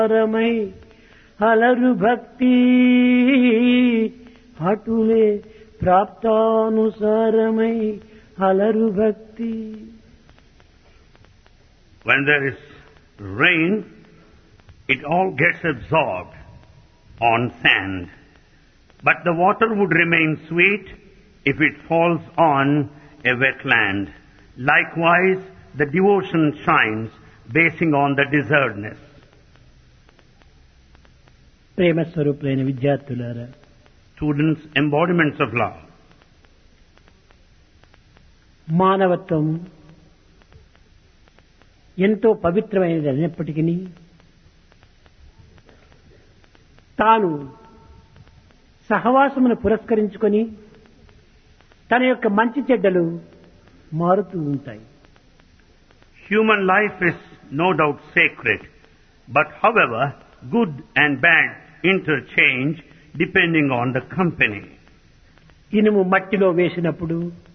రమై అలరు భక్తి హటులే ప్రాప్తానుసారమై అలరు భక్తి. When there is rain, it all gets absorbed on sand. But the water would remain sweet if it falls on a wetland. Likewise, the devotion shines basing on the desertness. ప్రేమ స్వరూపులైన విద్యార్థులారా, Students, embodiments of love. మానవత్వం ఎంతో పవిత్రమైనది అయినప్పటికీ తాను సహవాసమును పురస్కరించుకొని తన యొక్క మంచి చెడ్డలు మారుతూ ఉంటాయి. Human life is no doubt sacred, but however, good and bad interchange depending on the company. ఇనుము మట్టిలో వేసినప్పుడు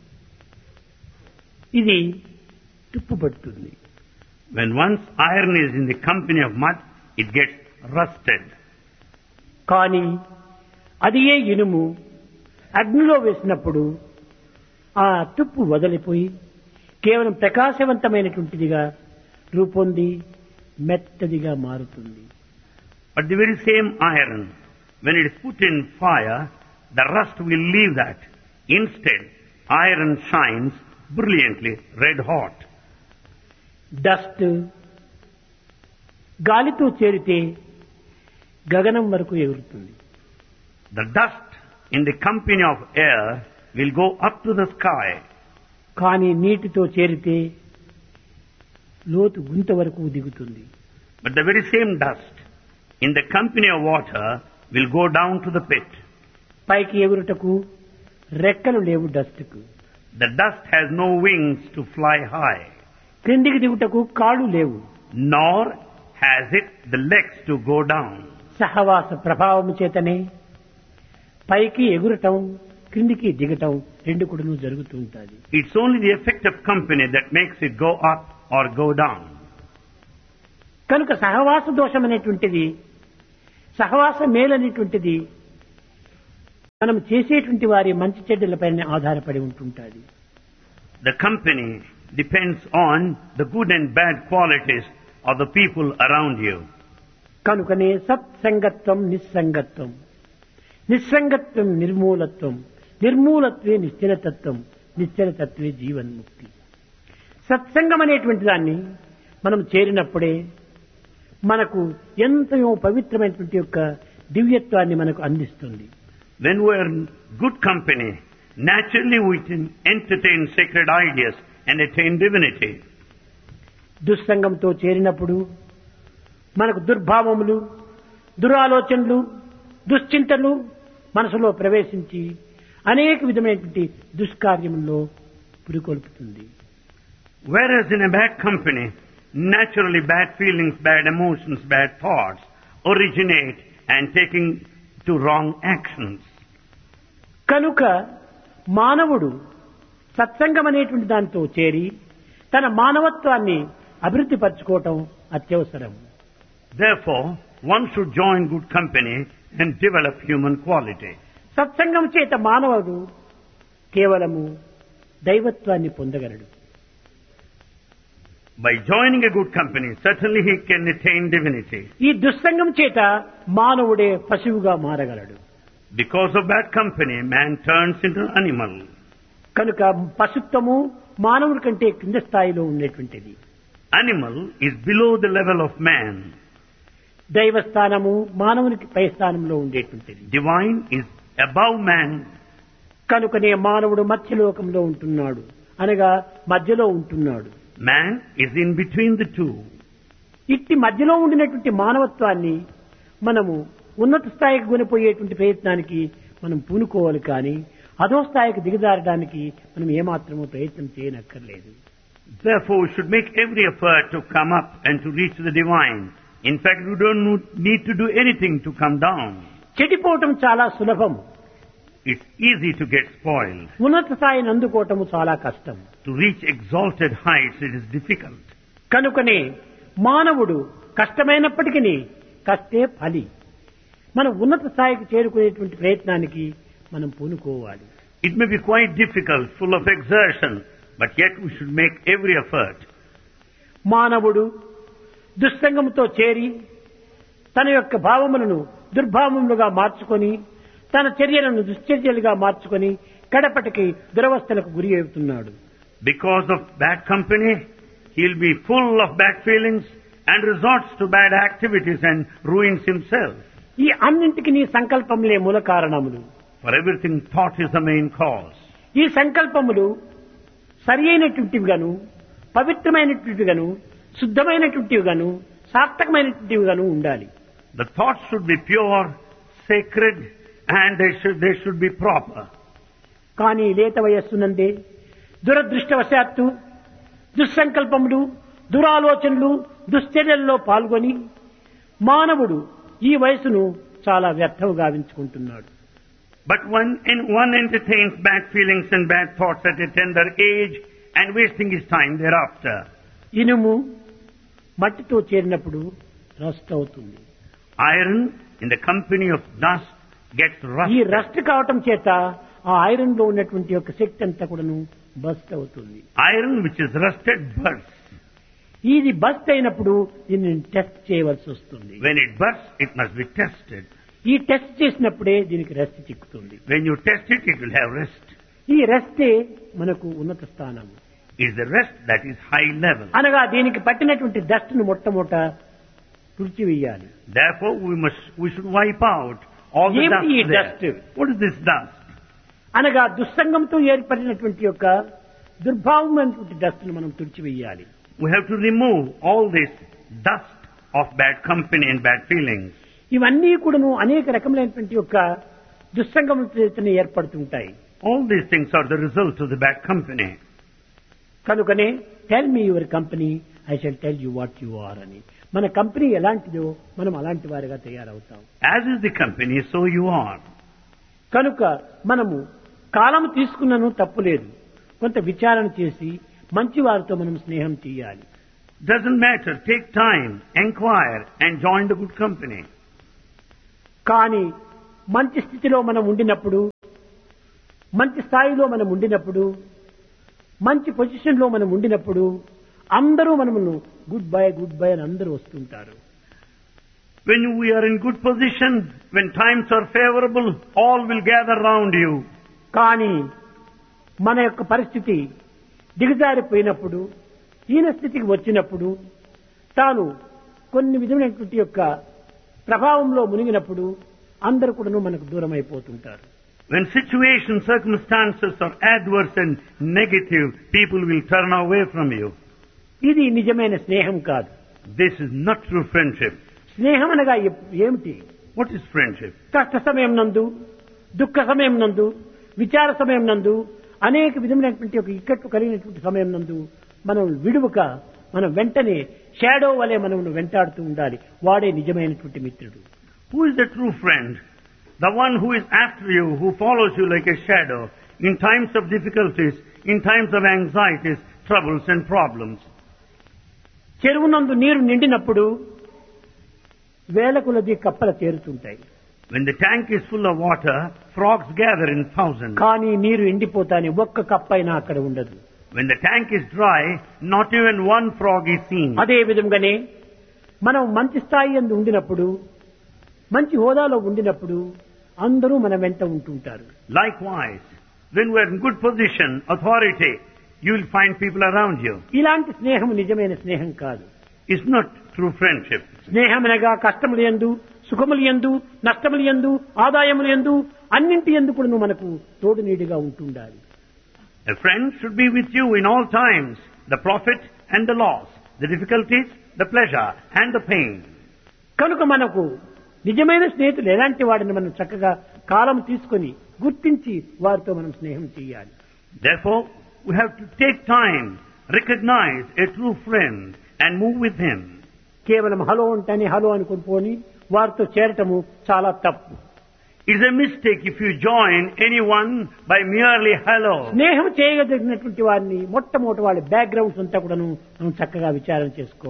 ఇది తుప్పుపడుతుంది. When once iron is in the company of mud, it gets rusted. కానీ అది ఏ ఇనుము అగ్నిలో వేసినప్పుడు ఆ తుప్పు వదిలిపోయి కేవలం ప్రకాశవంతమైనటువంటిదిగా రూపొంది మెత్తదిగా మారుతుంది. But the very same iron, when it is put in fire, the rust will leave that. Instead, iron shines brilliantly red hot. Dust గాలితో చేరితే గగనం వరకు ఎగురుతుంది. The dust in the company of air will go up to the sky. కానీ నీటితో చేరితే లోతు గుంత వరకు దిగుతుంది. But the very same dust in the company of water will go down to the pit. పైకి ఎగురుటకు రెక్కలు లేవు డస్ట్కు. The dust has no wings to fly high. క్రిందికి దిగుటకు కాళ్ళు లేవు. Nor has it the legs to go down. సహవాస ప్రభావము చేతనే పైకి ఎగురటం క్రిందికి దిగటం రెండు కూడాను జరుగుతూ ఉంటుంది. It's only the effect of company that makes it go up or go down. కనుక సహవాస దోషం అనేటువంటిది, సహవాస మేలనేటువంటిది మనం చేసేటువంటి వారి మంచి చెడ్డలపైన ఆధారపడి ఉంటుంటుంది. The company depends on the good and bad qualities of the people around you. కనుకనే సత్సంగత్వం నిస్సంగత్వం, నిస్సంగత్వం నిర్మూలత్వం, నిర్మూలత్వే నిశ్చలతత్వం, నిశ్చలతత్వే జీవన్ముక్తి. సత్సంగం అనేటువంటి దాన్ని మనం చేరినప్పుడే మనకు ఎంతో పవిత్రమైనటువంటి యొక్క దివ్యత్వాన్ని మనకు అందిస్తుంది. When we are in good company, naturally we can entertain sacred ideas and attain divinity. దుస్సంగంతో చేరినప్పుడు మనకు దుర్భావములు, దురాలోచనలు, దుశ్చింతలు మనసులో ప్రవేశించి అనేక విధమైనటువంటి దుష్కార్యముల్లో పురికొల్పుతుంది. Whereas in a bad company, naturally bad feelings, bad emotions, bad thoughts originate and taking to wrong actions. కనుక మానవుడు సత్సంగం అనేటువంటి దాంతో చేరి తన మానవత్వాన్ని అభివృద్ధి పరచుకోవటం అత్యవసరం. Therefore, one should join good company and develop human quality. సత్సంగం చేత మానవుడు కేవలము దైవత్వాన్ని పొందగలడు. By joining a good company, certainly he can attain divinity. ఈ దుస్సంగం చేత మానవుడే పశువుగా మారగలడు. Because of bad company, man turns into an animal. కనుక పశుత్వము మానవుడి కంటే కింద స్థాయిలో ఉండేటువంటిది. Animal is below the level of man. దైవస్థానము మానవునికి పై స్థానంలో ఉండేటువంటిది. Divine is above man. కనుకనే మానవుడు మధ్యలోకంలో ఉంటున్నాడు, అనగా మధ్యలో ఉంటున్నాడు. Man is in between the two. ఇట్టి మధ్యలో ఉండినటువంటి మానవత్వాన్ని మనము ఉన్నత స్థాయికి కొనిపోయేటువంటి ప్రయత్నానికి మనం పూనుకోవాలి, కానీ అధో స్థాయికి దిగజారడానికి మనం ఏమాత్రమూ ప్రయత్నం చేయనక్కర్లేదు. Therefore, we should make every effort to come up and to reach the divine. In fact, we don't need to do anything to come down. చెడిపోవటం చాలా సులభం. It's easy to get spoiled. ఉన్నత స్థాయిని అందుకోవటము చాలా కష్టం. To reach exalted heights, it is difficult. కనుకనే మానవుడు కష్టమైనప్పటికీ కష్టే ఫలి. మనం ఉన్నత స్థాయికి చేరుకునేటువంటి ప్రయత్నానికి మనం పూనుకోవాలి. It may be quite difficult, full of exertion, but yet we should make every effort. మానవుడు దుస్సంగంతో చేరి తన యొక్క భావములను దుర్భావములుగా మార్చుకొని తన చర్యలను దుశ్చర్యలుగా మార్చుకొని కడపటికి దురవస్థలకు గురి అవుతున్నాడు. Because of bad company, he'll be full of bad feelings and resorts to bad activities and ruins himself. ఈ అన్నింటికి నీ సంకల్పములే మూల కారణములు. For everything, thought is the main cause. ఈ సంకల్పములు సరి అయినటువంటివిగాను, పవిత్రమైనటువంటివిగాను, శుద్ధమైనటువంటివిగాను, సార్థకమైనటువంటివిగాను ఉండాలి. The thoughts should be pure, sacred, and they should be proper. కానీ లేత వయస్సునందే దురదృష్టవశాత్తు దుస్సంకల్పములు, దురాలోచనలు, దుశ్చర్యల్లో పాల్గొని మానవుడు ఈ వయసును చాలా వ్యర్థం గావించుకుంటున్నాడు. But when one entertains bad feelings and bad thoughts at a tender age and wasting his time thereafter. ఇనుము మట్టితో చేరినప్పుడు రస్ట్ అవుతుంది. Iron in the company of dust gets ఈ rusted. రస్ట్ కావటం చేత ఆ ఐరన్ లో ఉన్నటువంటి యొక్క శక్తి అంతా కూడాను బస్ట్ అవుతుంది. Iron which is rusted bursts. ఇది బస్ట్ అయినప్పుడు దీన్ని టెస్ట్ చేయవలసి వస్తుంది. When it bursts, it must be tested. ఈ టెస్ట్ చేసినప్పుడే దీనికి rest చిక్కుతుంది. When you test it, it will have rest. ఈ రెస్టే మనకు ఉన్నత స్థానం. Is the rest that is high level. అనగా దీనికి పట్టినటువంటి డస్ట్ ను మొట్టమొదట తుడిచివేయాలి. Therefore, we should wipe out all the ఏమిటి ఈ dust there. dust? What is this dust? అనగా దుస్సంగంతో ఏర్పడినటువంటి యొక్క దుర్భావమైనటువంటి డస్ట్ ను మనం తుడిచివేయాలి. We have to remove all this dust of bad company and bad feelings. ఇవన్నీ కూడాను అనేక రకములైనటువంటి యొక్క దుస్సంగములతో ఏర్పడుతుంటాయి. All these things are the result of the bad company. కనుకనే tell me your company, I shall tell you what you are అని. మన company ఎలాంటిదో మనం అలాంటి వారిగా తయారవుతాం. As is the company, so you are. కనుక మనము కాలం తీసుకున్నను తప్పులేదు. కొంత విచారణ చేసి మంచి వారితో మనం స్నేహం చేయాలి. Doesn't matter. Take time, inquire, and join the good company. కానీ మంచి స్థితిలో మనం ఉండినప్పుడు, మంచి స్థాయిలో మనం ఉండినప్పుడు, మంచి పొజిషన్ లో మనం ఉండినప్పుడు అందరూ మనమును గుడ్ బై అని అందరూ వస్తుంటారు. When we are in good position, when times are favorable, all will gather round you. కానీ మన యొక్క పరిస్థితి దిగజారిపోయినప్పుడు, హీన స్థితికి వచ్చినప్పుడు, తాను కొన్ని విధమైనటువంటి యొక్క ప్రభావంలో మునిగినప్పుడు అందరూ కూడా మనకు దూరం అయిపోతుంటారు. When situations, circumstances are adverse and negative, people will turn away from you. ఇది నిజమైన స్నేహం కాదు. This is not true friendship. స్నేహం అనగా ఏమిటి? What is friendship? కష్ట సమయం నందు, దుఃఖ సమయం నందు, విచార సమయం నందు, అనేక విధమైనటువంటి ఒక ఇక్కట్లు కలిగినటువంటి సమయం నందు మనం విడువక మనం వెంటనే షాడో వలె మనం వెంటాడుతూ ఉండాలి. వాడే నిజమైనటువంటి మిత్రుడు. Who is the true friend? The one who is after you, who follows you like a shadow in times of difficulties, in times of anxieties, troubles and problems. చెరువు నందు నీరు నిండినప్పుడు వేల కొలది కప్పలు చేరుతుంటాయి. When the tank is full of water, frogs gather in thousands. కానీ నీరు ఎండిపోతానే ఒక్క కప్పైనా అక్కడ ఉండదు. When the tank is dry, not even one frog is seen. అదే విధంగానే మనం మంచి స్థాయి యందు ఉండినప్పుడు, మంచి హోదాలో ఉండినప్పుడు అందరూ మన వెంట ఉంటుంటారు. Likewise, when we are in good position, authority, you will find people around you. ఇలాంటి స్నేహం నిజమైన స్నేహం కాదు. It's not true friendship. స్నేహమనగా కష్టములు యందు, సుఖములు యందు, నష్టములు యందు, ఆదాయములు యందు అన్నింటి యందు కూడా మనకు తోడు నీడిగా ఉంటుండాలి. A friend should be with you in all times, the profit and the loss, the difficulties, the pleasure and the pain. కనుక మనకు నిజమైన స్నేహితులు ఎలాంటి వాడిని మనం చక్కగా కాలం తీసుకొని గుర్తించి వారితో మనం స్నేహం చేయాలి. Therefore, we have to take time, recognize a true friend and move with him. కేవలం హలో అంటేనే హలో అనుకుని పోని వారితో చేరటము చాలా తప్పు. It is a mistake if you join anyone by merely hello. స్నేహం చేయగలిగినటువంటి వారిని మొట్టమొదటి వాళ్ళ బ్యాక్గ్రౌండ్స్ అంతా కూడాను మనం చక్కగా విచారణ చేసుకోవాలి.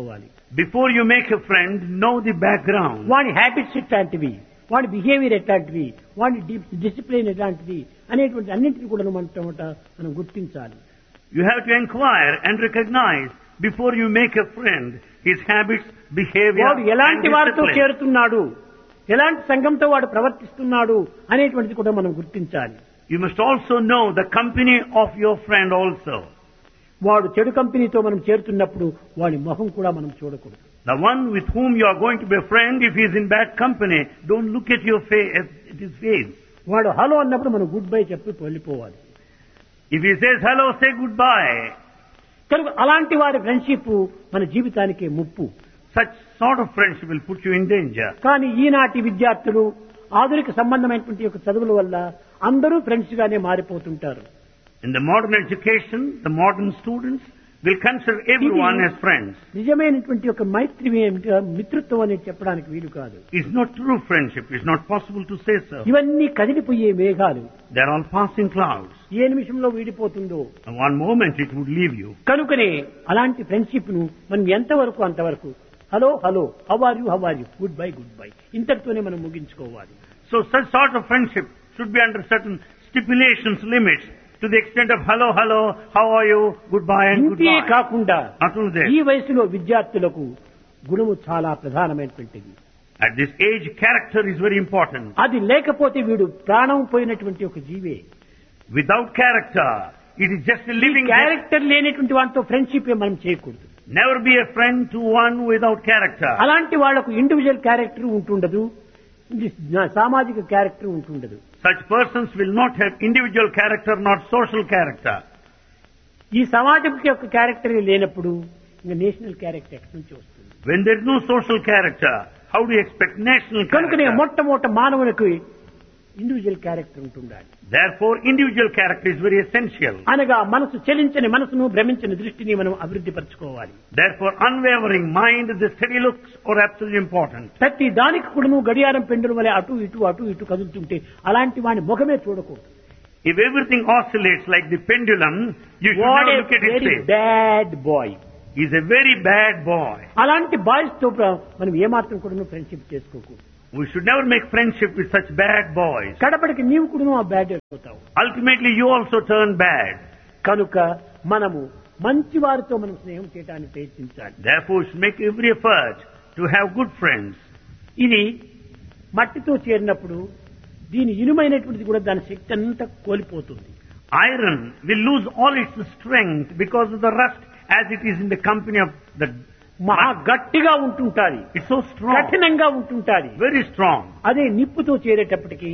Before you make a friend, know the background. వాడి హ్యాబిట్స్ ఎట్లాంటివి, వాడి బిహేవియర్ ఎట్లాంటివి, వాడి డిసిప్లిన్ ఎట్లాంటిది అనేటువంటి అన్నింటినీ కూడా మనం గుర్తించాలి. You have to inquire and recognize before you make a friend his habits, behavior, వాడు and ఎలాంటి వారితో discipline. చేరుతున్నాడు, ఎలాంటి సంఘంతో వాడు ప్రవర్తిస్తున్నాడు అనేటువంటిది కూడా మనం గుర్తించాలి. You must also know the company of your friend also. వాడు చెడు కంపెనీతో మనం చేరుతున్నప్పుడు వాడి మొహం కూడా మనం చూడకూడదు. The one with whom you are going to be a friend, if he is in bad company, don't look at your face, at his face. వాడు హలో అన్నప్పుడు మనం గుడ్ బై చెప్పి వెళ్ళిపోవాలి. If he says hello, say goodbye. కనుక అలాంటి వారి friendship మన జీవితానికి ముప్పు. Such sort of friendship will put you in danger. కానీ ఈనాటి విద్యార్థులు ఆధునిక సంబంధమైనటువంటి యొక్క చదువుల వల్ల అందరూ ఫ్రెండ్స్ గానే మారిపోతుంటారు. In the modern education, the modern students will consider everyone as friends. నిజమైనటువంటి ఒక మైత్రి మిత్రత్వం అని చెప్పడానికి వీలు కాదు. It's not true friendship. It's not possible to say so. ఇవన్నీ కదిలిపోయే మేఘాలు. They're all passing clouds. ఏ నిమిషంలో వీడిపోతుందో. In one moment it would leave you. కనుకనే అలాంటి ఫ్రెండ్షిప్ ను మనం ఎంతవరకు అంతవరకు hello hello how are you good bye ఇంతటితోనే మనం ముగించుకోవాలి. So such sort of friendship should be under certain stipulations, limits, to the extent of hello, how are you, goodbye and ఇంతే goodbye. కాకుండా Not only that. ఈ వయసులో విద్యార్థులకు గుణము చాలా ప్రధానమైనటువంటిది. At this age, character is very important. అది లేకపోతే వీడు ప్రాణం పోయినటువంటి ఒక జీవే. Without character, it is just a living. Character లేనటువంటి వాటితో ఫ్రెండ్షిప్ మనం చేయకూడదు. Never be a friend to one without character. అలాంటి వాళ్లకు ఇండివిజువల్ క్యారెక్టర్ ఉంటుండదు, సామాజిక character ఉంటుండదు. Such persons will not have individual character, not social character. ఈ సమాజం యొక్క క్యారెక్టర్ లేనప్పుడు ఇంకా నేషనల్ క్యారెక్టర్ ఎక్కడి నుంచి వస్తుంది? When there is no social character, how do you expect national కనుకనే character? మొట్టమొదట మానవునికి ఇండివిజువల్ క్యారెక్టర్ ఉంటుండాలి. Therefore, individual character is very essential. అనగా మనసు చలించని మనసును భ్రమించని దృష్టిని మనం అభివృద్ధి పరచుకోవాలి. Therefore, unwavering mind, the steady looks are absolutely important. ప్రతి దానికి కూడా గడియారం పెండుల వలె అటు ఇటు కదులుతుంటే అలాంటి వాడి ముఖమే చూడకూడదు. If everything oscillates like the pendulum, you should what never A look at his very face. Bad boy. He's a very bad boy. అలాంటి బాయ్స్ తో మనం ఏమాత్రం కూడా ఫ్రెండ్షిప్ చేసుకోకూడదు. We should never make friendship with such bad boys. కడపడికి నీవు కూడా ఆ bad అయిపోతావు. Ultimately, you also turn bad. కనుక మనము మంచి వారితో మనం స్నేహం చేయడానికి ప్రయత్నించాలి. Therefore, we should make every effort to have good friends. ఇది మట్టితో చేరినప్పుడు దీని ఇనుమైనటువంటిది కూడా దాని శక్తి అంతా కోల్పోతుంది. Iron will lose all its strength because of the rust as it is in the company of the మహా గట్టిగా ఉంటుంటాది, It's so strong, కఠినంగా ఉంటుంటాది. very strong. అదే నిప్పుతో చేరేటప్పటికి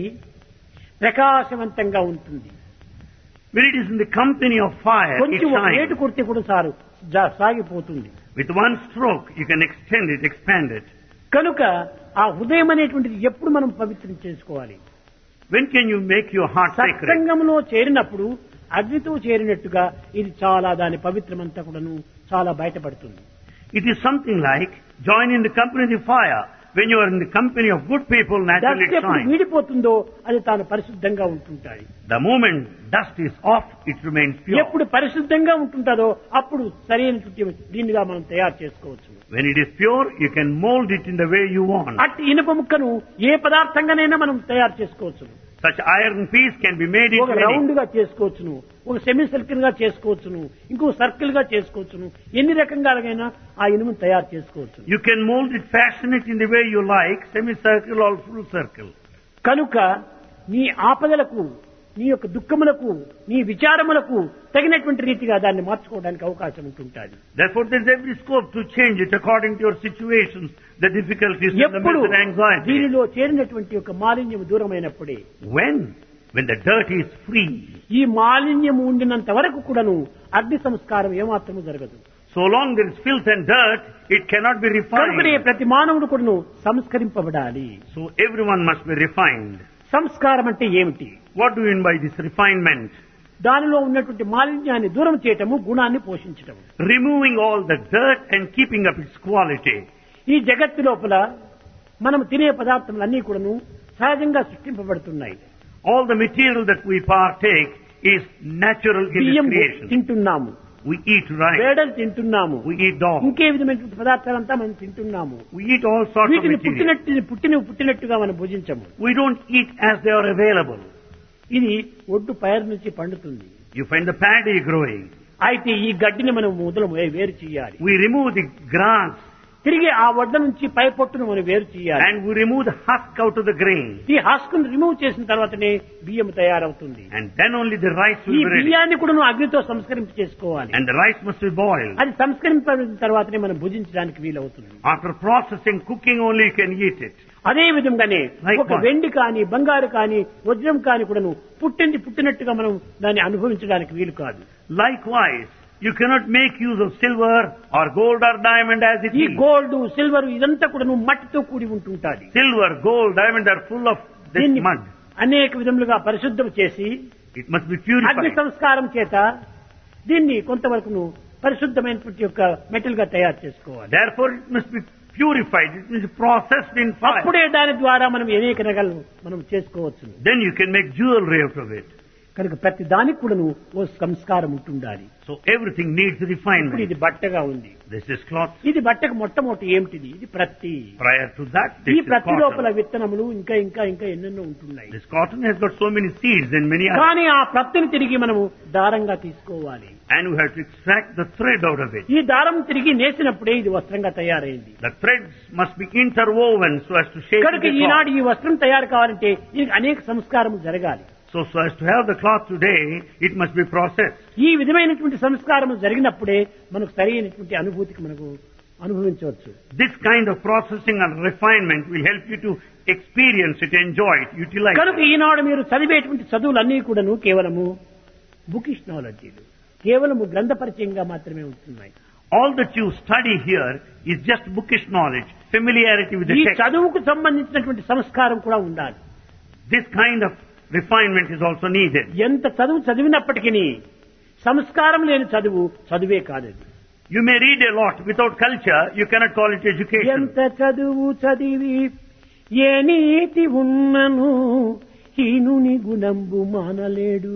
ప్రకాశవంతంగా ఉంటుంది. When it is in the company of fire, it కొంచెం ఒక ఏటు shines. కొడితే కూడా సాగిపోతుంది. With one stroke, you can extend it, expand it. కనుక ఆ హృదయం అనేటువంటిది ఎప్పుడు మనం పవిత్రం చేసుకోవాలి? When can you make your heart sacred? సత్సంగంలో చేరినప్పుడు అగ్నితో చేరినట్టుగా ఇది చాలా దాని పవిత్రమంతా కూడాను చాలా బయటపడుతుంది. It is something like join in the company of the fire. When you are in the company of good people, naturally it dust ఎప్పుడు shines. వీడిపోతుందో అది తాను పరిశుద్ధంగా ఉంటుంటాయి. The moment dust is off, it remains pure. ఎప్పుడు పరిశుద్ధంగా ఉంటుంటాదో అప్పుడు సరైన దీనిగా మనం తయారు చేసుకోవచ్చు. When it is pure, you can mold it in the way you want. అట్టి ఇనుప ముక్కను ఏ పదార్థంగానైనా మనం తయారు చేసుకోవచ్చు. Such iron piece can be made ఒక into రౌండ్ any. గా చేసుకోవచ్చును, ఒక సెమీ సర్కిల్ గా చేసుకోవచ్చును, ఇంకో సర్కిల్ గా చేసుకోవచ్చును. ఎన్ని రకంగాలైనా ఆ ఇనుమును తయారు చేసుకోవచ్చు. You can mold it, fashion it in the way you like, semicircle or full circle. కనుక నీ ఆపదలకు, నీ యొక్క దుఃఖములకు, నీ విచారములకు తగినటువంటి రీతిగా దాన్ని మార్చుకోవడానికి అవకాశం ఉంటుంటుంది. Therefore, there is every scope to change it according to your situations, the difficulties, and the ఎప్పుడు mental anxiety. దీనిలో చేరినటువంటి యొక్క మాలిన్యం దూరమైనప్పుడే, When the dirt is free, ఈ మాలిన్యం ఉండినంత వరకు కూడాను అగ్ని సంస్కారం ఏమాత్రము జరగదు. so long there is filth and dirt, it cannot be కనుకనే refined. ప్రతి మానవుడు కూడాను సంస్కరింపబడాలి. So everyone must be refined. సంస్కారం అంటే ఏమిటి? What do you mean by this refinement? దానిలో ఉన్నటువంటి మాలిన్యాన్ని దూరం చేయటము, గుణాన్ని పోషించటము. Removing all the dirt and keeping up its quality. ఈ జగత్తు లోపల మనం తినే పదార్థములన్నీ కూడాను సహజంగా సృష్టింపబడుతున్నాయి. All the material that we partake is natural in బియ్యం its creation. తింటున్నాము, We eat rice. వేడలు తింటున్నాము, We eat dog. ఇంకే విధమైనటువంటి పదార్థాలంతా మనం తింటున్నాము. We eat all sorts of వీటిని material. పుట్టినట్టుగా మనం భుజించము. We don't eat as they are available. ఇది ఒడ్డు పైరు నుంచి పండుతుంది. You find the paddy growing. అయితే ఈ గడ్డిని మనం మొదలు వేరు చేయాలి. We remove the grass తిరిగి ఆ వడ్డ నుంచి పై పొట్టును మనం వేరు చేయాలి. and we remove the husk out of the grain. ఈ హస్కును రిమూవ్ చేసిన తర్వాతనే బియ్యం తయారవుతుంది. And then only the rice ఈ will be ready. బియ్యాన్ని కూడా నువ్వు అగ్నితో సంస్కరింప చేసుకోవాలి. And the rice must be boiled. అది సంస్కరింపబడిన తర్వాతనే మనం భుజించడానికి వీలవుతుంది. After processing, cooking only you can eat it. అదే విధంగానే Likewise. ఒక వెండి కాని బంగారు కాని వజ్రం కాని కూడా పుట్టినట్టుగా మనం దాన్ని అనుభవించడానికి వీలు కాదు. Likewise, you cannot make use of silver or gold or diamond as it ఈ is. గోల్డ్ సిల్వర్ ఇదంతా కూడా మట్టితో కూడి ఉంటుంటాది. Silver, gold, diamond are full of this దీన్ని mud. అనేక విధములుగా పరిశుద్ధం చేసి It must be అగ్ని purified. సంస్కారం చేత దీన్ని కొంతవరకు పరిశుద్ధమైనటువంటి యొక్క మెటల్ గా తయారు చేసుకోవాలి. Therefore, it must be purified. It must be processed in fire. అప్పుడే దాని ద్వారా మనం అనేక రకాలు మనం చేసుకోవచ్చు. Then you can make jewelry out of it. కనుక ప్రతి దానికి కూడా ఓ సంస్కారం ఉంటుండాలి. So everything needs ఇప్పుడు refinement. ఇది బట్టగా ఉంది. This is cloth. ఇది బట్టకు మొట్టమొదటి ఏమిటిది? ఇది ప్రత్తి. Prior to that, ఈ this is ప్రతి లోపల cotton. విత్తనములు ఇంకా ఇంకా ఇంకా ఎన్నెన్నో ఉంటున్నాయి. This cotton has got so many seeds and many others. కానీ ఆ ప్రత్తిని తిరిగి మనము దారంగా తీసుకోవాలి. And we have to extract the thread out of it. ఈ దారం తిరిగి నేసినప్పుడే ఇది వస్త్రంగా తయారైంది. The threads must be interwoven so as to shape కనుక the ఈనాడు cloth. ఈ వస్త్రం తయారు కావాలంటే దీనికి అనేక సంస్కారములు జరగాలి. So as to have the cloth today, it must be processed. ఈ విధమైనటువంటి సంస్కారము జరిగినప్పుడే మనకు సరైనటువంటి అనుభూతికి మనకు అనుభవించవచ్చు. This kind of processing and refinement will help you to experience it, enjoy it, utilize కనుక it. ఈనాడు మీరు చదివేటువంటి చదువులన్నీ కూడాను కేవలము బుకిష్ నాలెడ్జీలు, కేవలము గ్రంథ పరిచయంగా మాత్రమే ఉంటున్నాయి. All that you study here is just bookish knowledge, familiarity with the ఈ text. చదువుకు సంబంధించినటువంటి సంస్కారం కూడా ఉండాలి. This kind of refinement is also needed. ఎంత చదువు చదివినప్పటికీ సంస్కారం లేని చదువు చదువే కాదది. You may read a lot without culture, you cannot call it education. ఎంత చదువు చదివి ఏ నీతి ఉన్నను హీనుని గుణంబు మానలేడు.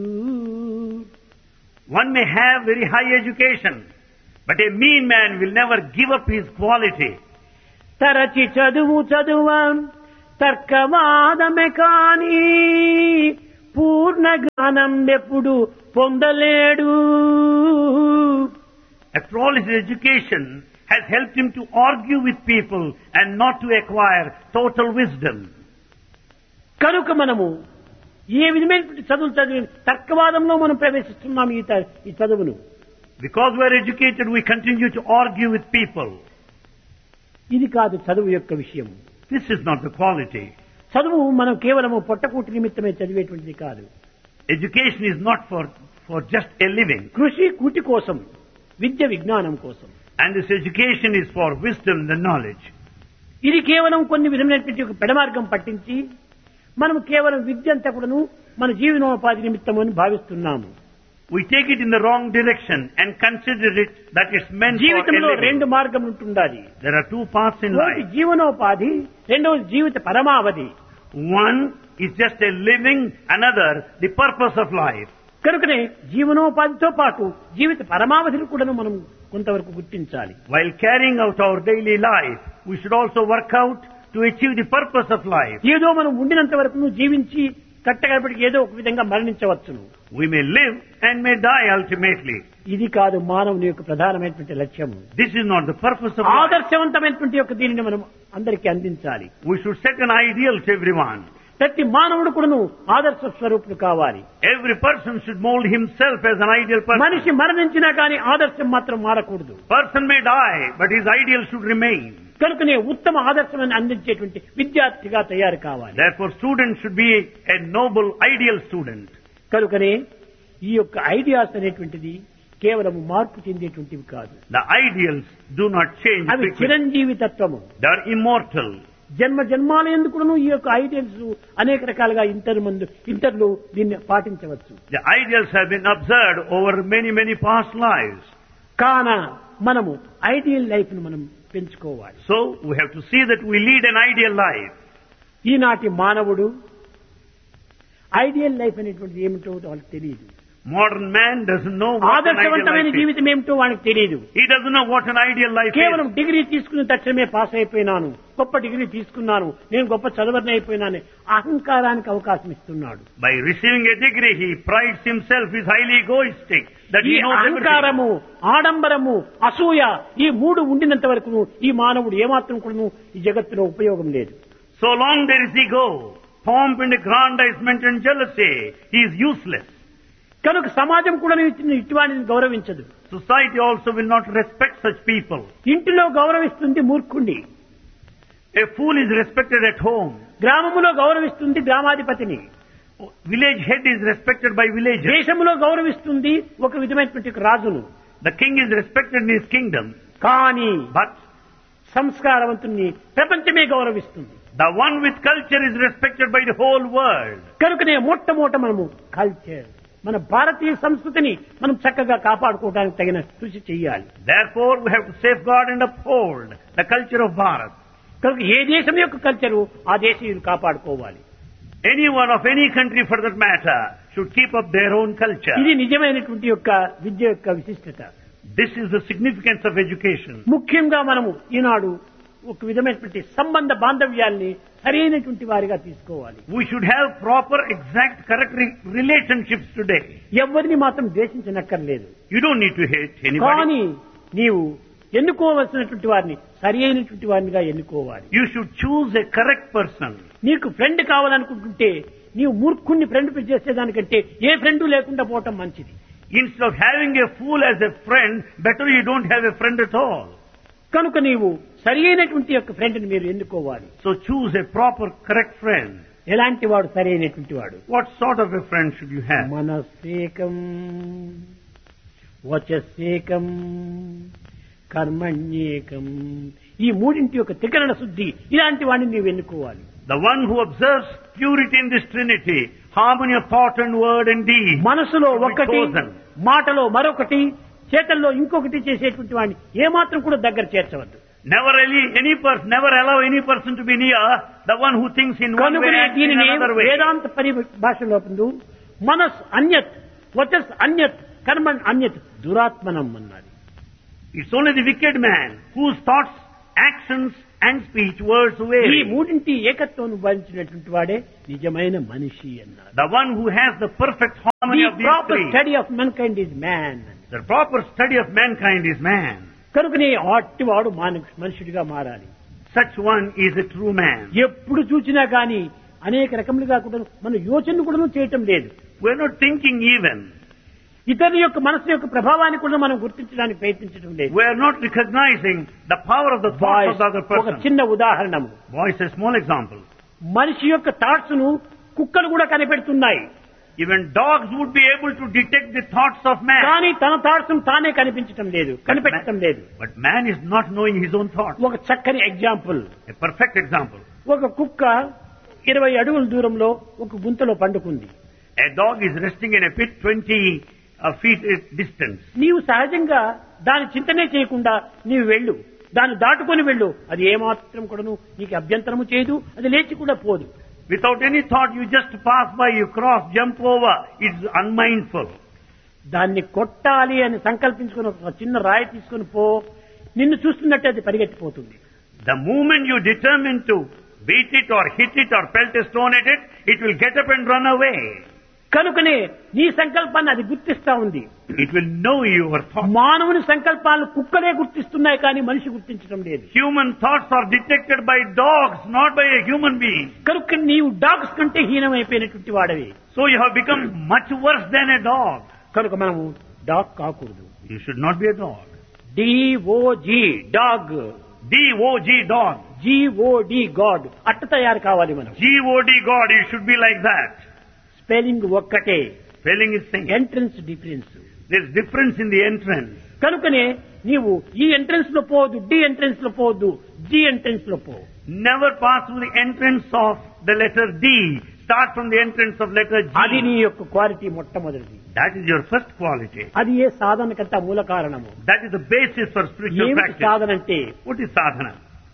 One may have very high education, but a mean man will never give up his quality. తరచి చదువు చదువా తర్కవాదమే కాని పూర్ణ జ్ఞానం ఎప్పుడు పొందలేడు. After all, his education has helped him to argue with people and not to acquire total wisdom. కనుక మనము ఏ విధమైనటువంటి చదువులు చదివి తర్కవాదంలో మనం ప్రవేశిస్తున్నాం ఈ చదువును. Because we are educated, we continue to argue with people. ఇది కాదు చదువు యొక్క విషయం. This is not the quality. చదువు మనం కేవలము పొట్టకూటి నిమిత్తమే చదివేటువంటిది కాదు. Education is not for just a living. కృషి కూటి కోసం, విద్య విజ్ఞానం కోసం. And this education is for wisdom and knowledge. ఇది కేవలం కొన్ని విధమైనటువంటి ఒక పెడమార్గం పట్టించి మనం కేవలం విద్య అంతా కూడాను మన జీవనోపాధి నిమిత్తం అని భావిస్తున్నాము. We take it in the wrong direction and consider it that it's meant for a జీవితంలో living. రెండు మార్గం ఉంటుండాలి. There are two paths in ఒకటి life. జీవనోపాధి, రెండవది జీవిత పరమావధి. One is just a living, another the purpose of life. కనుకనే జీవనోపాధితో పాటు జీవిత పరమావధిని కూడా మనం కొంతవరకు గుర్తించాలి. While carrying out our daily life, we should also work out to achieve the purpose of life. ఏదో మనం ఉండినంత వరకు జీవించి కట్టగడపటికి ఏదో ఒక విధంగా మరణించవచ్చును. We may live and may die ultimately. ఇది కాదు మానవుని యొక్క ప్రధానమైనటువంటి లక్ష్యము. This is not the purpose of life. ఆదర్శవంతమైనటువంటి యొక్క దీనిని మనం అందరికీ అందించాలి. We should set an ideal to everyone. ప్రతి మానవుడు కూడాను ఆదర్శ స్వరూపుడు కావాలి. Every person should mold himself as an ideal person. మనిషి మరణించినా కానీ ఆదర్శం మాత్రం మారకూడదు. Person may die, but his ideal should remain. కనుకనే ఉత్తమ ఆదర్శమని అందించేటువంటి విద్యార్థిగా తయారు కావాలి. Therefore, students should be a noble, ideal student. కనుకనే ఈ యొక్క ఐడియాస్ అనేటువంటిది కేవలం మార్పు చెందేటువంటివి కాదు. The ideals do not change అవి quickly. చిరంజీవి తత్వము. They are immortal. జన్మ జన్మాల ఎందుకును ఈ యొక్క ఐడియల్స్ అనేక రకాలుగా ఇంటర్లు దీన్ని పాటించవచ్చు. The ideals have been observed over many, many past lives. కాన మనము ఐడియల్ లైఫ్ ను మనం పెంచుకోవాలి. So, we have to see that we lead an ideal life. ఈనాటి మానవుడు ఐడియల్ లైఫ్ అనేటువంటిది ఏమిటో వాళ్ళకి తెలియదు. Modern man doesn't know what an ideal ఆదర్శవంతమైన life is. జీవితం ఏమిటో వానికి తెలియదు. He doesn't know what an ideal life కేవలం is. డిగ్రీ తీసుకున్న తక్షణమే పాస్ అయిపోయినాను, గొప్ప డిగ్రీ తీసుకున్నాను, నేను గొప్ప చదవని అయిపోయినాను, అహంకారానికి అవకాశం ఇస్తున్నాడు. By receiving a degree, he prides himself, is highly egoistic, that ఈ he knows everything. అహంకారము, ఆడంబరము, అసూయ ఈ మూడు ఉండినంత వరకు ఈ మానవుడు ఏమాత్రం కూడా ఈ జగత్తులో ఉపయోగం లేదు. So long there is ego, pomp and aggrandizement and jealousy, he is useless. కనుక సమాజం కూడా ఇటువంటిని గౌరవించదు. Society also will not respect such people. ఇంటిలో గౌరవిస్తుంది మూర్ఖుణ్ణి, A fool is respected at home. గ్రామములో గౌరవిస్తుంది గ్రామాధిపతిని, Village head is respected by villagers. దేశములో గౌరవిస్తుంది ఒక విధమైనటువంటి రాజును. The king is respected in his kingdom. కానీ But సంస్కారవంతుణ్ణి ప్రపంచమే గౌరవిస్తుంది. the one with culture is respected by the whole world. కనుకనే మొట్టమొదట మనము కల్చర్, మన భారతీయ సంస్కృతిని మనం చక్కగా కాపాడుకోవడానికి తగిన కృషి చేయాలి. Therefore, we have to safeguard and uphold the culture of Bharat. కనుక ఏ దేశం యొక్క కల్చరు ఆ దేశీయులు కాపాడుకోవాలి. Anyone of any country for that matter should keep up their own culture. ఇది నిజమైనటువంటి యొక్క విద్య యొక్క విశిష్టత. This is the significance of education. ముఖ్యంగా మనము ఈనాడు ఒక విధమైనటువంటి సంబంధ బాంధవ్యాల్ని సరైనటువంటి వారిగా తీసుకోవాలి. We should have proper, exact, correct relationships today. ఎవరిని మాత్రం ద్వేషించనక్కర్లేదు. You don't need to hate anybody. కానీ నీవు ఎన్నుకోవలసినటువంటి వారిని సరి అయినటువంటి వారినిగా ఎన్నుకోవాలి. You should choose a correct person. నీకు ఫ్రెండ్ కావాలనుకుంటుంటే నీవు మూర్ఖుణ్ణి ఫ్రెండ్ చేసేదానికంటే ఏ ఫ్రెండ్ లేకుండా పోవటం మంచిది. Instead of having a fool as a friend, better you don't have a friend at all. కనుక నీవు సరి అయినటువంటి యొక్క ఫ్రెండ్ని మీరు ఎన్నుకోవాలి. So choose a proper, correct friend. ఎలాంటి వాడు సరి అయినటువంటి వాడు? What sort of a friend should you have? మనస్సేకం, వచస్సేకం, కర్మణ్యేకం, ఈ మూడింటి యొక్క త్రికరణ శుద్ధి, ఇలాంటి వాడిని నీవు ఎన్నుకోవాలి. The one who observes purity in this Trinity, harmony of thought and word and deed. మనసులో should be ఒకటి, chosen. మాటలో మరొకటి, చేతల్లో ఇంకొకటి చేసేటువంటి వాడిని ఏమాత్రం కూడా దగ్గర చేర్చవద్దు. Never allow any person to be near the one who thinks in one way కనుకనే and in దీనిని another way. వేదాంత పరిభాషలో పొందు మనస్ అన్యత్, వచస్ అన్యత్, కర్మణ్ అన్యత్, దురాత్మనం అన్నది. It's only the wicked man whose thoughts, actions and speech, words ఈ vary. మూడింటి ఏకత్వం భరించినటువంటి వాడే నిజమైన మనిషి అన్నారు. The one who has the perfect harmony The of these proper three. study of mankind is man. The proper study of mankind is man. కనుకనే అట్టివాడు మనుషుడిగా మారాలి. Such one is a true man. ఎప్పుడు చూసినా గాని అనేక రకములుగా కూడా మన యోచన కూడా చేయటం లేదు. We're not thinking even. ఇతరుల యొక్క మనసు యొక్క ప్రభావాన్ని కూడా మనం గుర్తించడానికి ప్రయత్నించడం లేదు. We're not recognizing the power of the thoughts of the other ఒక person. చిన్న ఉదాహరణము, Voice a small example. మనిషి యొక్క థాట్స్ ను కుక్కలు కూడా కనిపెడుతున్నాయి. Even dogs would be able to detect the thoughts of man. కానీ తన థాట్స్ తానే కనిపించటం లేదు, కనిపెట్టడం లేదు. But man is not knowing his own thoughts. ఒక చక్కని ఎగ్జాంపుల్, A perfect example. ఒక కుక్క 20 అడుగుల దూరంలో ఒక గుంతలో పండుకుంది. A dog is resting in a pit 20 feet distance. నీవు సహజంగా దాని చింతనే చేయకుండా నీవు వెళ్ళు, దాన్ని దాటుకొని వెళ్ళు, అది ఏమాత్రం కూడాను నీకు అభ్యంతరము చేయదు, అది లేచి కూడా పోదు. Without any thought, you just pass by, you cross, jump over. It's unmindful. దాన్ని కొట్టాలి అని సంకల్పించుకుని ఒక చిన్న రాయి తీసుకుని పో, నిన్ను చూస్తున్నట్టు అది పరిగెత్తిపోతుంది. The moment you determine to beat it or hit it or pelt a stone at it, it will get up and run away. కనుకనే నీ సంకల్పాన్ని అది గుర్తిస్తా ఉంది. It will know your thoughts. మానవుని సంకల్పాలను కుక్కలే గుర్తిస్తున్నాయి కానీ మనిషి గుర్తించడం లేదు. Human thoughts are detected by dogs, not by a human being. కనుక నీవు డాగ్స్ కంటే హీనమైపోయినటువంటి వాడవి. So you have become much worse than a dog. కనుక మనము డాగ్ కాకూడదు. You should not be a dog. DOG dog, DOG dog. GOD God, అట్ట తయారు కావాలి మనం. GOD God, you should be like that. Spelling ఒక్కటే, Spelling is same. Entrance difference. There's difference in the entrance. కనుకనే నీవు ఈ entrance లో పోవద్దు, డి ఎంట్రన్స్ లో పోవద్దు, జి ఎంట్రన్స్ లో పో. Never pass through the entrance of the letter D. Start from the entrance of letter G. అది నీ యొక్క క్వాలిటీ మొట్టమొదటిది. That is your first quality. అది ఏ సాధనకంతా మూల కారణము. That is the basis for spiritual ఏమిటి practice. సాధన అంటే? What is sadhana?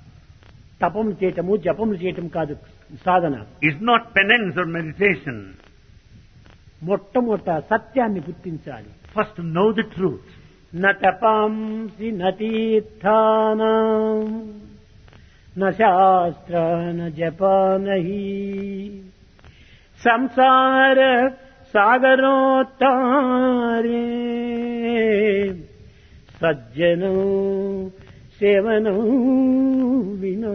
తపములు చేయటము, జపములు చేయటం కాదు సాధన. It's not penance or meditation. మొట్టమొదట సత్యాన్ని గుర్తించాలి. First know the truth. న తపాంసి న తీర్థానాం న శాస్త్ర న జపా నహి సంసార సాగరోత్తారే సజ్జనం సేవనం వినా.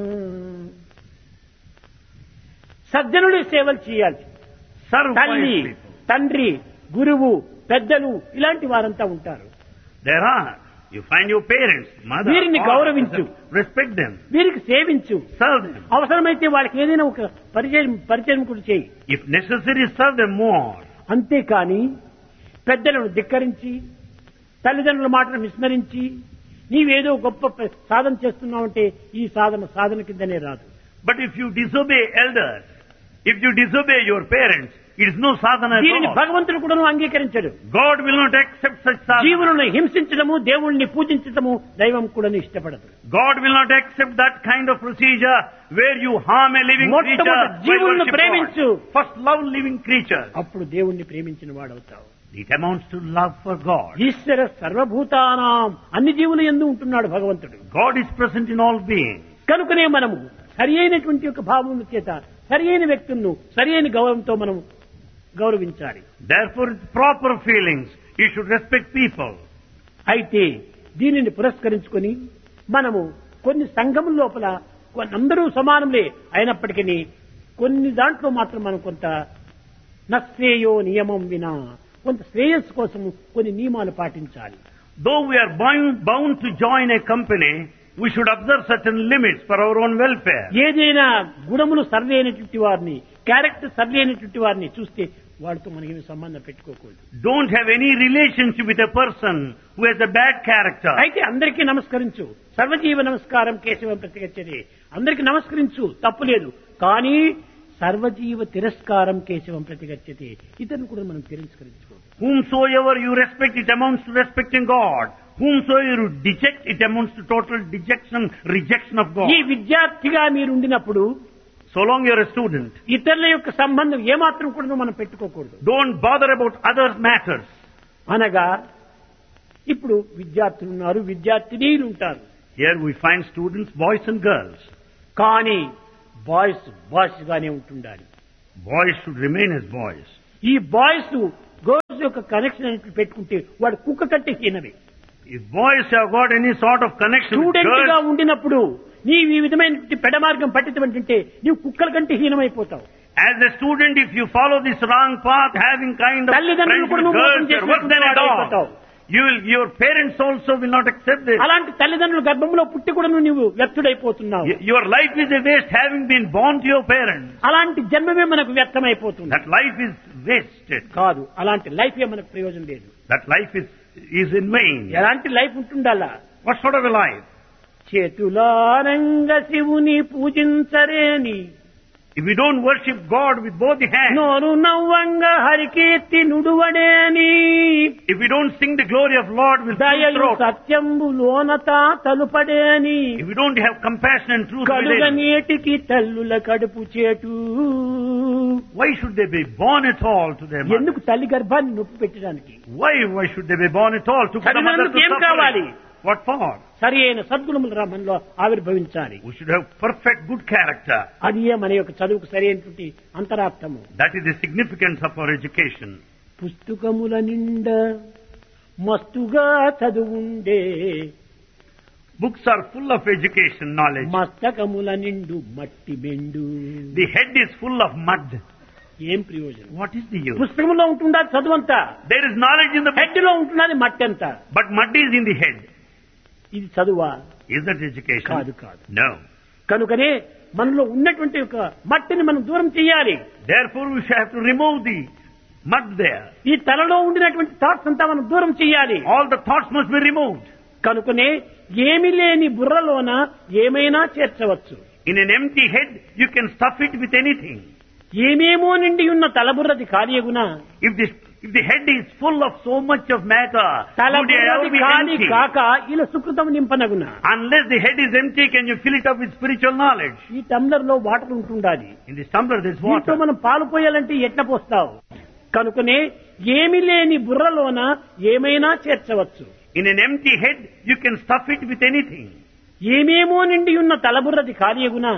సజ్జనుడి సేవలు చేయాలి. Serve తల్లి, wise people. తండ్రి, గురువు, పెద్దలు ఇలాంటి వారంతా ఉంటారు. There are. You find your parents, mother, వీరిని father, గౌరవించు. respect them, వీరికి సేవించు. serve them. అవసరమైతే వాళ్ళకి ఏదైనా ఒక పరిచయం కూడా చేయి. If necessary, serve them more. అంతేకాని పెద్దలను ధిక్కరించి తల్లిదండ్రుల మాటను విస్మరించి నీవేదో గొప్ప సాధన చేస్తున్నావంటే ఈ సాధన కిందనే రాదు. But if you disobey elders, if you disobey your parents, it is no sadhana at దీనిని all. భగవంతుడు కూడా అంగీకరించడు. God will not accept such sadhana. జీవులను హింసించడము, దేవుణ్ణి పూజించడము దైవం కూడా ఇష్టపడదు. God will not accept that kind of procedure where you harm a living creature. మొట్టమొదట by జీవులను worship ప్రేమించు. God. First love living creatures. అప్పుడు దేవుణ్ణి ప్రేమించిన వాడవుతావు. It amounts to love for God. ఈశ్వర సర్వభూతానాం అన్ని జీవులు యందు ఉంటున్నాడు భగవంతుడు. God is present in all beings. కనుకనే మనము సరి అయినటువంటి యొక్క భావముల చేత సరి అయిన వ్యక్తులను సరి అయిన గౌరవంతో మనం గౌరవించాలి. Therefore, with proper feelings, you should respect people. అయితే దీనిని పురస్కరించుకొని మనము కొన్ని సంఘముల లోపల అందరూ సమానములే అయినప్పటికీ కొన్ని దాంట్లో మాత్రం మనం కొంత నశ్రేయో నియమం వినా కొంత శ్రేయస్సు కోసం కొన్ని నియమాలు పాటించాలి. Though we are bound to join a company, we should observe certain limits for our own welfare. ఏదైనా గుణములు సరి అయినటువంటి వారిని, క్యారెక్టర్ సరి అయినటువంటి వారిని చూస్తే వాడితో మనకి సంబంధం పెట్టుకోకూడదు. Don't have any relationship with a person who has a bad character. అయితే అందరికీ నమస్కరించు. సర్వజీవ నమస్కారం కేశవం ప్రతిగచ్చది. అందరికీ నమస్కరించు, తప్పులేదు. కానీ సర్వజీవ తిరస్కారం కేశవం ప్రతిగచ్చతి. ఇతను కూడా మనం తిరస్కరించుకోవాలి. Whomsoever you respect, it amounts to respecting God. Whomsoever you deject, it amounts to total rejection of God. ఈ విద్యార్థిగా మీరు ఉండినప్పుడు So long you are a student, ఇతరుల యొక్క సంబంధం ఏమాత్రం కూడా మనం పెట్టుకోకూడదు. don't bother about other matters. అనగా ఇప్పుడు విద్యార్థులు ఉన్నారు, విద్యార్థినీలు ఉంటారు. Here we find students, boys and girls. కానీ బాయ్స్ గానే ఉంటుండాలి. Boys should remain as boys. ఈ బాయ్స్ గర్ల్స్ యొక్క కనెక్షన్ అనేది పెట్టుకుంటే వాడు కుక్క కంటే హీనమే. If boys have got any sort of connection with student గా girls, ఉండినప్పుడు నీవు ఈ విధమైన పెడమార్గం పట్టించమంటే నీవు కుక్కల కంటే హీనమైపోతావు. as a student, if you follow this wrong path, having kind of తల్లిదండ్రులు friends కూడా with నువ్వు మోసం girls, you are worse than a చేసినటువంటి dog. Your parents also will not accept this. అలాంటి తల్లిదండ్రుల గర్భంలో పుట్టి కూడా నువ్వు వ్యర్థుడైపోతున్నావు. Your life is a waste having been born to your parents. అలాంటి జన్మమే మనకు వ్యర్థమైపోతుంది. That life is wasted. కాదు, అలాంటి లైఫ్ ఏ మనకు ప్రయోజనం లేదు. That life is in vain. ఎలాంటి life ఉంటుండాలా? What sort of a life? చేతులారంగ శివుని పూజించరేని If we don't worship God with both the hands, నోరు నవ్వంగ Harikeerthi నుడువడేని if we don't sing the glory of Lord with full దయయు throat, సత్యంబు లోనత తలుపడేని if we don't have compassion and truth కలుగ within, నేటికి తల్లుల కడుపు చేటు why should they be born at all to their mother? ఎందుకు తల్లి గర్భాన్ని నొప్పి పెట్టడానికి? Why should they be born at all to put the mother to శరీరానికి ఏం కావాలి? suffering? What for? సరి అయిన సద్గుణములు మనలో ఆవిర్భవించాలి. We should have perfect good character. అది మన యొక్క చదువుకు సరి అయినటువంటి అంతరార్థము. That is the significance of our education. పుస్తకముల నిండా మస్తుగా చదువుండే Books are full of education knowledge. మస్తకముల నిండు మట్టి బెండు. The head is full of mud. ఏం ప్రయోజనం? What is the use? పుస్తకంలో ఉంటుందా చదువంతా, There is knowledge in the book, head లో ఉంటున్నది మట్టి అంతా. but mud is in the head. ఇది చదువా? Is that education? కాదు కాదు. No. కనుకనే మనలో ఉన్నటువంటి ఒక మట్టిని మనం దూరం చేయాలి. Therefore we shall have to remove the mud there. ఈ తలలో ఉండినటువంటి థాట్స్ అంతా మనం దూరం చేయాలి. All the thoughts must be removed. కనుకనే ఏమి లేని బుర్రలోన ఏమైనా చేర్చవచ్చు. In an empty head, you can stuff it with anything. ఏమేమో నిండి ఉన్న తలబుర్రది కార్యగుణ If the head is full of so much of matter, would it ever తలబుర్రది be ఖాళీ empty? కాక ఇలా సుకృతం నింపనగున. Unless the head is empty, can you fill it up with spiritual knowledge? ఈ tumbler లో water ఉంటుండాలి. In this tumbler there is దీంట్లో water. మనం పాలు పోయాలంటే ఎట్లా పోస్తావు? కనుకనే ఏమి లేని బుర్రలోన ఏమైనా చేర్చవచ్చు. In an empty head, you can stuff it with anything. ఏమేమో నిండి ఉన్న తలబుర్రది ఖాళీగున.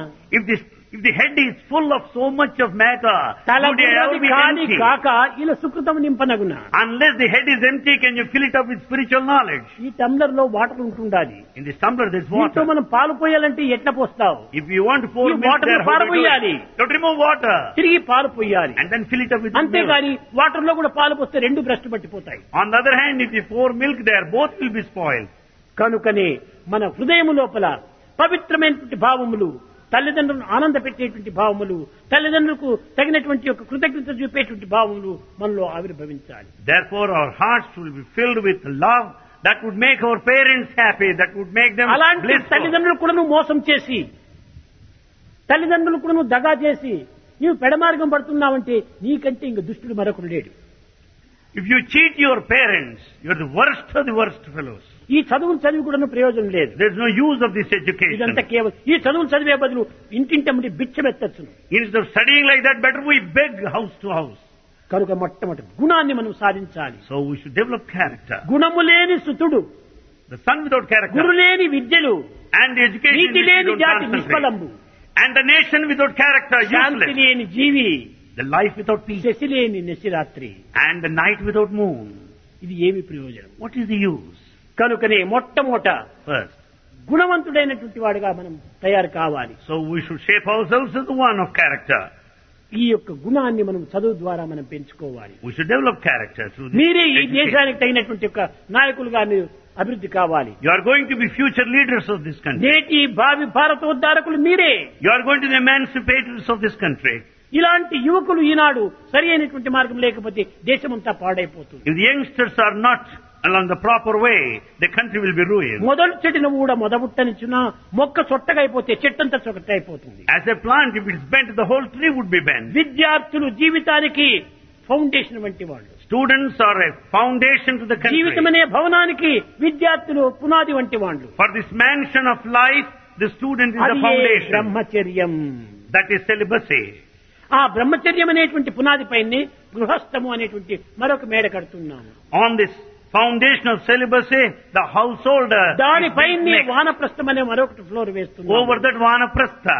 If the head is full of so much of matter, would it ever తలబుర్రది be ఖాళీ empty? కాక ఇలా సుకృతం నింపనగున. Unless the head is empty, can you fill it up with spiritual knowledge? ఈ tumbler లో water ఉంటుండాలి. In this tumbler there is దీంతో water. మనం పాలు పోయాలంటే ఎట్లా పోస్తావు? If you want to pour ఈ milk water there, ను how do you do పారబోయాలి. it? You have to remove water తిరిగి పాలు పోయాలి. and then fill it up with milk. అంతేగాని వాటర్ లో కూడా పాలు పోస్తే రెండు భ్రష్టు పట్టిపోతాయి. On the other hand, if you pour milk there, both will be spoiled. కనుకనే మన హృదయం లోపల పవిత్రమైనటువంటి భావములు, తల్లిదండ్రులను ఆనంద పెట్టేటువంటి భావములు, తల్లిదండ్రులకు తగినటువంటి యొక్క కృతజ్ఞత చూపేటువంటి భావములు మనలో ఆవిర్భవించాలి. Therefore, our hearts will be filled with love that would make our parents happy, that would make them అలాంటి blissful. తల్లిదండ్రులు కూడా నువ్వు మోసం చేసి, తల్లిదండ్రులు కూడా నువ్వు దగా చేసి నీవు పెడమార్గం పడుతున్నావంటే నీకంటే ఇంక దుష్టుడు మరొకడు లేడు. If you cheat your parents, you are the worst of the worst fellows. ఈ చదువులు చదివి కూడా ప్రయోజనం లేదు. There is no use of this education. ఇదంతా కేవలం ఈ చదువులు చదివే బదులు ఇంటింటమ్మడి బిచ్చమెత్తచ్చును. Instead of studying like that, better we beg house to house. కనుక మొట్టమొదటి గుణాన్ని మనం సాధించాలి. So we should develop character. గుణము లేని సుతుడు, The son without character గురు లేని విద్యలు, and the education NITI which లేని you don't జాతి concentrate. నిష్ఫలంబు, And the nation without character Shanti useless. లేని జీవి, The life without peace Shashi లేని నిశిరాత్రి. and the night without moon. ఇది ఏమి ప్రయోజనం? What is the use? కనుకనే మొట్టమొదట First, గుణవంతుడైనటువంటి వాడుగా మనం తయారు కావాలి. so we should shape ourselves as the one of character. ఈ యొక్క గుణాన్ని మనం చదువు ద్వారా మనం పెంచుకోవాలి. We should develop character through this మీరే ఈ education. దేశానికి తగినటువంటి యొక్క నాయకులుగా మీరు అభివృద్ధి కావాలి. You are going to be future leaders of this country. నేటి భావి భారతోద్ధారకులు మీరే. You are going to be the emancipators of this country. ఇలాంటి యువకులు ఈనాడు సరి అయినటువంటి మార్గం లేకపోతే దేశమంతా పాడైపోతుంది. If the youngsters are not along the proper way, the country will be ruined. మొదలు చెట్టున కూడా మొదబుట్టనిచ్చిన మొక్క చొట్టగా అయిపోతే చెట్టంతా చొట్ట అయిపోతుంది. As a plant, if it is bent, the whole tree would be bent. విద్యార్థులు జీవితానికి ఫౌండేషన్ వంటి వాళ్ళు. Students are a foundation to the country. జీవితం అనే భవనానికి విద్యార్థులు పునాది వంటి వాళ్ళు. For this mansion of life, the student is the అది foundation. బ్రహ్మచర్యం. That is celibacy. ఆ బ్రహ్మచర్యం అనేటువంటి పునాది పైనే గృహస్థము అనేటువంటి మరొక మేడ కడుతున్నాము. On this foundation of celibacy, the householder దానిపైనే is next. వానప్రస్థం అనే మరొకటి ఫ్లోర్ వేస్తున్నాము. Over that vanaprastha.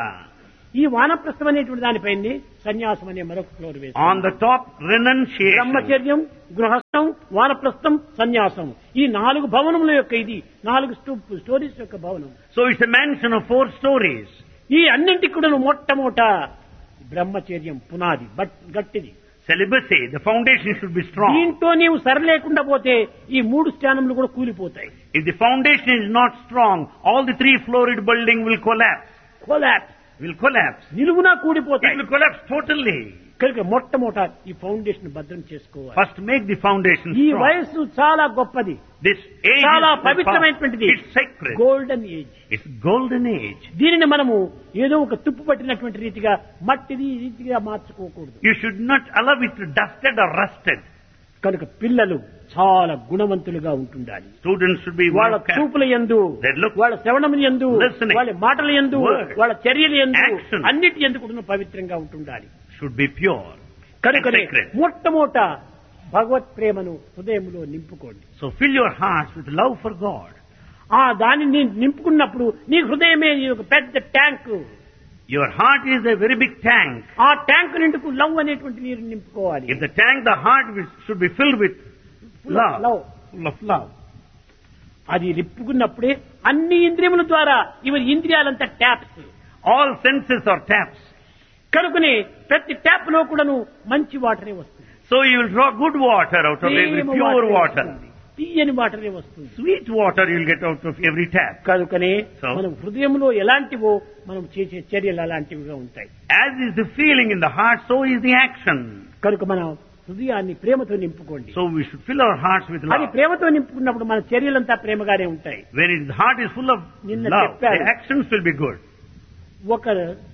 ఈ వానప్రస్థం అనేటువంటి దానిపైనే సన్యాసం అనే మరొక ఫ్లోర్ వేస్తున్నాము. On the top, renunciation. బ్రహ్మచర్యం, గృహస్థం, వానప్రస్థం, సన్యాసం, ఈ 4 భవనముల యొక్క ఇది 4 స్టోరీస్ యొక్క భవనం. So it's a mansion of 4 stories. ఈ అన్నింటికి కూడా మొట్టమొదట బ్రహ్మచర్యం పునాది గట్టిది. Celibacy, the foundation should be strong. దీంతో నీవు సరిలేకుండా పోతే ఈ 3 స్థానములు కూడా కూలిపోతాయి. If the foundation is not strong, all the 3-floored building will collapse. నిలువునా It కూడిపోతాయి. will collapse totally. కనుక మొట్టమొదట ఈ ఫౌండేషన్ భద్రం చేసుకోవాలి. First make the foundation ఈ strong. వయస్సు చాలా గొప్పది, This age చాలా is పవిత్రమైనటువంటిది. it's sacred. Golden age. It's golden age. దీనిని మనము ఏదో ఒక తుప్పు పట్టినటువంటి రీతిగా మట్టిది ఈ రీతిగా మార్చుకోకూడదు. You should not allow it to dusted or rusted. కనుక పిల్లలు చాలా గుణవంతులుగా ఉంటుండాలి. Students should be వాళ్ళ well kept. చూపుల యందు, Their look, వాళ్ళ శ్రవణముల యందు, listening, వాళ్ళ మాటల యందు, word, వాళ్ళ చర్యల యందు, action, అన్నిటి యందు కూడా పవిత్రంగా ఉంటుండాలి. should be pure and కనుకనే sacred. మొట్టమొదట భగవత్ ప్రేమను హృదయంలో నింపుకోండి. So fill your hearts with love for God. ఆ దానిని నింపుకున్నప్పుడు నీ హృదయమే నీ ఒక పెద్ద tank. Your heart is a very big tank. ఆ ట్యాంక్ నిండుకు లవ్ అనేటువంటి నీరు నింపుకోవాలి. In the tank, the heart should be filled with love. Full of love. అది నింపుకున్నప్పుడే అన్ని ఇంద్రియముల ద్వారా ఇవి ఇంద్రియాలంతా taps. All senses are taps. కనుకనే ప్రతి ట్యాప్ లో కూడాను మంచి వాటరే వస్తుంది. So you will draw good water out of every Prema pure వాటరే water. వస్తుంది. తీయని వాటరే వస్తుంది. Sweet water you will get out of every tap. కనుకనే So? మనం హృదయంలో ఎలాంటివో మనం చేసే చర్యలు అలాంటివిగా ఉంటాయి. As is the feeling in the heart, so is the action. కనుక మనం హృదయాన్ని ప్రేమతో నింపుకోండి. So we should fill our hearts with అది love. ప్రేమతో నింపుకున్నప్పుడు మన చర్యలంతా ప్రేమగానే ఉంటాయి. When the heart is full of నిన్న love, చెప్పారు. the actions will be good. ఒక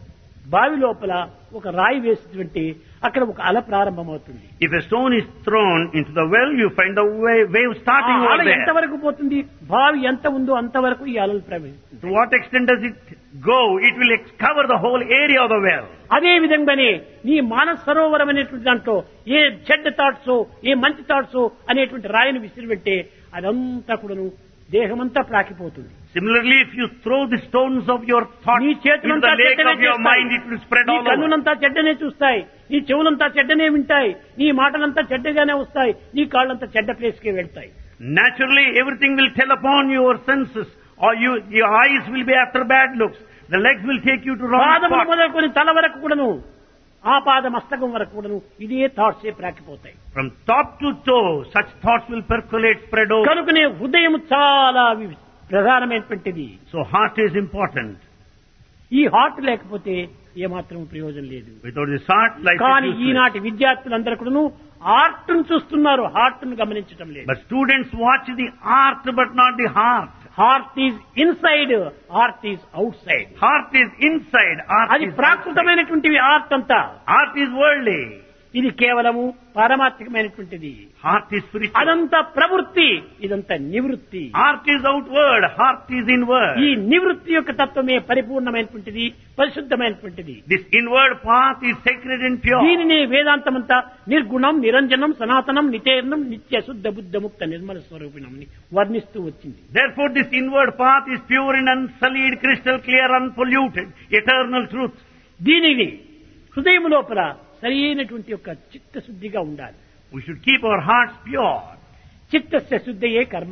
బావి లోపల ఒక రాయి వేస్తుంటే అక్కడ ఒక అల ప్రారంభమవుతుంది. If a stone is thrown into the well, you find the wave starting ఆ over అల there. ఎంతవరకు పోతుంది? బావి ఎంత ఉందో అంతవరకు ఈ అలలు ప్రవహిస్తుంది. To what extent does it go? It will cover the whole area of the well. అదే విధంగానే నీ మానస సరోవరం అనేటువంటి దాంట్లో ఏ చెడ్డ థాట్స్ ఏ మంచి థాట్స్ అనేటువంటి రాయిని విసిరిపెట్టే అదంతా కూడాను దేహమంతా ప్రాకిపోతుంది. Similarly, if you throw the stones of your thoughts నీ into చేతులంతా the lake చెడ్డనే of your mind, it will spread నీ all over. కన్నులంతా చెడ్డనే చూస్తాయి, నీ చెవులంతా చెడ్డనే వింటాయి, నీ మాటలంతా చెడ్డగానే వస్తాయి, నీ కాళ్ళంతా చెడ్డ ప్లేస్కే వెళ్తాయి. Naturally, everything will tell upon your senses, or your eyes will be after bad looks. The legs will take you to wrong పాదములు spots. మొదలుకొని తల వరకు కూడాను ఆ పాద మస్తకం వరకు కూడాను ఇదే థాట్సే ప్రాకిపోతాయి. From top to toe, such thoughts will percolate, spread over. కనుకనే హృదయం చాలా ప్రధానమైనటువంటిది. So heart is important. ఈ హార్ట్ లేకపోతే ఏమాత్రం ప్రయోజనం లేదు. Without this heart, life కానీ is useless. ఈనాటి విద్యార్థులందరూ కూడాను ఆర్ట్ ను చూస్తున్నారు, హార్ట్ ను గమనించడం లేదు. But students watch the art, but not the heart. Heart is inside, art is out side. Heart is inside, art అది is outside. ప్రాకృతమైనటువంటివి ఆర్ట్ అంతా. Art is worldly. ఇది కేవలము పారమార్థికమైనటువంటిది. Heart is spiritual. అదంతా ప్రవృత్తి, ఇదంతా నివృత్తి. Art is outward, heart is inward. ఈ నివృత్తి యొక్క తత్వమే పరిపూర్ణమైనటువంటిది, పరిశుద్ధమైనటువంటిది. This inward path is sacred and pure. దీనిని వేదాంతమంతా నిర్గుణం, నిరంజనం, సనాతనం, నితేర్ణం, నిత్య శుద్ధ బుద్ధ ముక్త నిర్మల స్వరూపిణం వర్ణిస్తూ వచ్చింది. Therefore, this inward path is pure and unsullied, crystal clear, unpolluted, eternal truth. దీనిని హృదయం లోపల సరి అయినటువంటి యొక్క చిత్తశుద్ధిగా ఉండాలి. We should keep our hearts pure. చిత్తస్య శుద్ధయే కర్మ.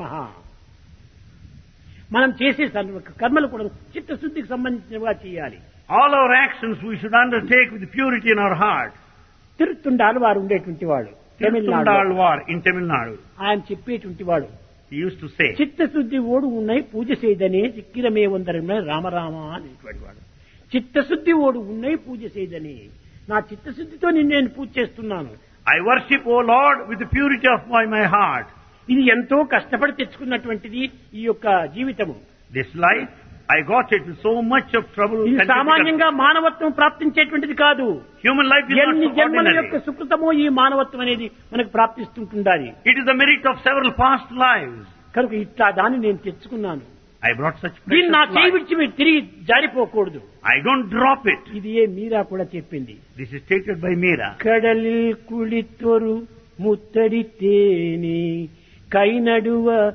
మనం చేసే కర్మలు కూడా చిత్తశుద్ధికి సంబంధించినవిగా చేయాలి. All our actions we should undertake with purity in our heart. తిరుత్తుండాలు వారు ఉండేటువంటి వాడు Tamil Nadu, Tirthundalvar in Tamil Nadu. ఆయన చెప్పేటువంటి వాడు He used to say, చిత్తశుద్ధి ఓడు ఉన్నాయి పూజ చేయదనే చిక్కిరమే వందరమే రామరామ అనేటువంటి వాడు. చిత్తశుద్ధి ఓడు ఉన్నాయి పూజ చేయదని, నా చిత్తశుద్ధితో నేను పూజ చేస్తున్నాను. I worship, O Lord, with the purity of my heart. ఇది ఎంతో కష్టపడి తెచ్చుకున్నటువంటిది ఈ యొక్క జీవితము. This life, I got it with so much of trouble. ఇది and difficulty. సామాన్యంగా మానవత్వం ప్రాప్తించేటువంటిది కాదు. Human life is ఎన్ని not so జన్మల యొక్క ordinary. సుకృతమో ఈ మానవత్వం అనేది మనకు ప్రాప్తిస్తుంటుండాలి. It is the merit of several past lives. కనుక ఇట్లా దాన్ని నేను తెచ్చుకున్నాను. I brought such దీన్ని precious నా చేయి life. విడిచి మీరు తిరిగి జారిపోకూడదు. I don't drop it. ఇది ఏ మీరా కూడా చెప్పింది. This is stated by Meera. కడలిల్ కుళితొరు ముత్తడి తేని కైనడువ